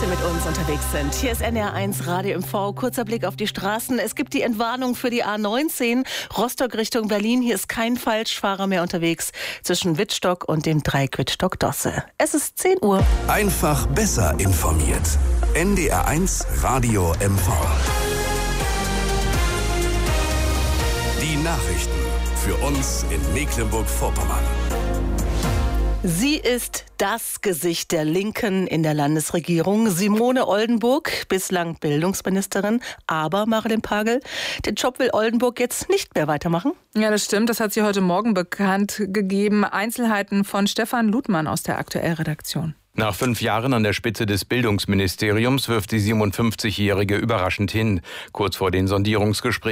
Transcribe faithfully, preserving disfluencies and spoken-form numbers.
heute mit uns unterwegs sind. Hier ist N R eins Radio M V. Kurzer Blick auf die Straßen. Es gibt die Entwarnung für die A neunzehn, Rostock Richtung Berlin. Hier ist kein Falschfahrer mehr unterwegs zwischen Wittstock und dem Dreieck Wittstock-Dosse. Es ist zehn Uhr. Einfach besser informiert. N D R eins Radio M V. Die Nachrichten für uns in Mecklenburg-Vorpommern. Sie ist das Gesicht der Linken in der Landesregierung. Simone Oldenburg, bislang Bildungsministerin, aber Marilyn Pagel, den Job will Oldenburg jetzt nicht mehr weitermachen? Ja, das stimmt. Das hat sie heute Morgen bekannt gegeben. Einzelheiten von Stefan Ludmann aus der Aktuell-Redaktion. Nach fünf Jahren an der Spitze des Bildungsministeriums wirft die siebenundfünfzigjährige überraschend hin. Kurz vor den Sondierungsgesprächen